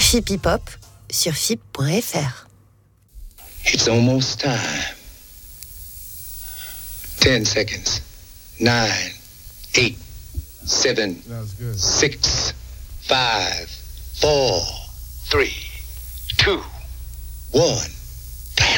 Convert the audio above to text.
FIP Hip Hop sur FIP.fr. It's almost time. 10 seconds. 9, 8, 7, 6, 5, 4, 3, 2, 1.